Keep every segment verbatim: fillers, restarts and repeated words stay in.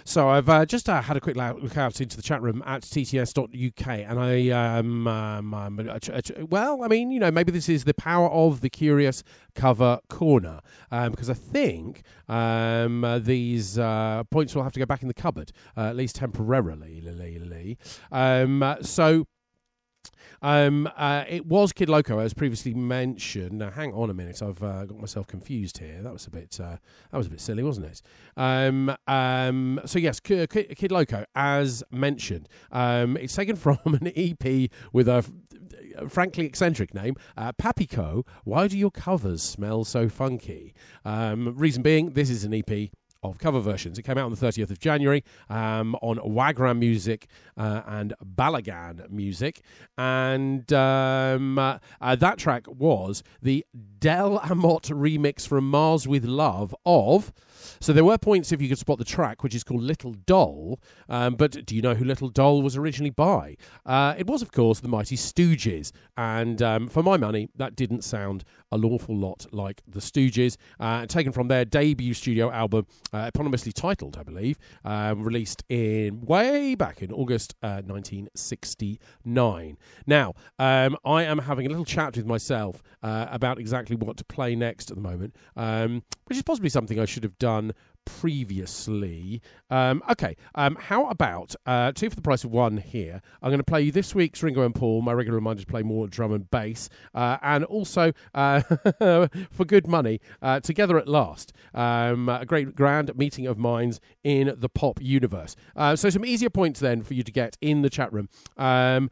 So I've uh, just uh, had a quick look out into the chat room at t t s dot u k, and I, um, um, um, uh, ch- ch- well, I mean, you know, maybe this is the power of the Curious Cover Corner, um, because I think um, uh, these uh, points will have to go back in the cupboard, uh, at least temporarily. Um, uh, so... Um, uh, it was Kid Loco, as previously mentioned. Now, hang on a minute, I've uh, got myself confused here. That was a bit, uh, that was a bit silly, wasn't it? Um, um, so yes, K- K- Kid Loco, as mentioned, um, it's taken from an E P with a f- frankly eccentric name, uh, Papico. Why do your covers smell so funky? Um, reason being, this is an E P of cover versions. It came out on the thirtieth of January um, on Wagram Music uh, and Balagan Music. And um, uh, uh, that track was the Del Amott remix from Mars with Love of... So there were points if you could spot the track, which is called Little Doll. Um, but do you know who Little Doll was originally by? Uh, it was, of course, the Mighty Stooges. And um, for my money, that didn't sound an awful lot like the Stooges. Uh, taken from their debut studio album, uh, eponymously titled, I believe, um, released in way back in August uh, nineteen sixty-nine. Now, um, I am having a little chat with myself uh, about exactly what to play next at the moment, um, which is possibly something I should have done previously. Um, okay, um, how about uh, two for the price of one here? I'm going to play you this week's Ringo and Paul, my regular reminder to play more drum and bass, uh, and also uh, for good money, uh, Together at Last, um, a great grand meeting of minds in the pop universe. Uh, so some easier points then for you to get in the chat room. Um,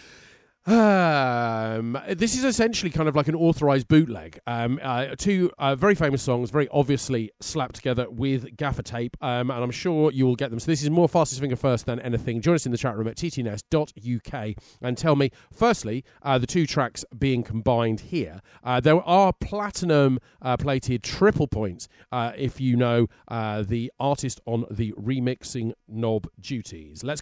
Um, this is essentially kind of like an authorized bootleg. Um, uh, two uh, very famous songs, very obviously slapped together with gaffer tape, um, and I'm sure you will get them. So this is more fastest finger first than anything. Join us in the chat room at t t n s dot u k and tell me, firstly, uh, the two tracks being combined here. Uh, there are platinum uh, plated triple points uh, if you know uh, the artist on the remixing knob duties. Let's